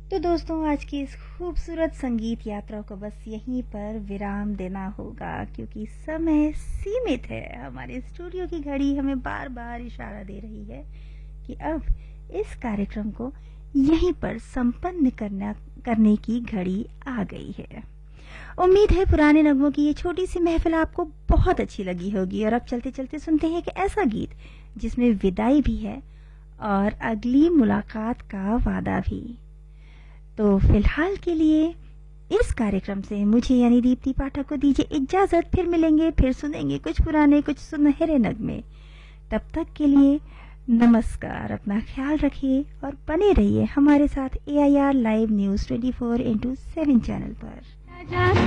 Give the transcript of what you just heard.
तो दोस्तों, आज की इस खूबसूरत संगीत यात्रा को बस यहीं पर विराम देना होगा, क्योंकि समय सीमित है। हमारे स्टूडियो की घड़ी हमें बार बार इशारा दे रही है कि अब इस कार्यक्रम को यहीं पर संपन्न करने की घड़ी आ गई है। उम्मीद है पुराने नगमों की ये छोटी सी महफिल आपको बहुत अच्छी लगी होगी। और अब चलते चलते सुनते हैं कि ऐसा गीत जिसमें विदाई भी है और अगली मुलाकात का वादा भी। तो फिलहाल के लिए इस कार्यक्रम से मुझे यानी दीप्ति पाठक को दीजिए इजाजत। फिर मिलेंगे, फिर सुनेंगे कुछ पुराने कुछ सुनहरे नगमे। तब तक के लिए नमस्कार, अपना ख्याल रखिए और बने रहिए हमारे साथ AIR लाइव न्यूज 24/7 चैनल पर।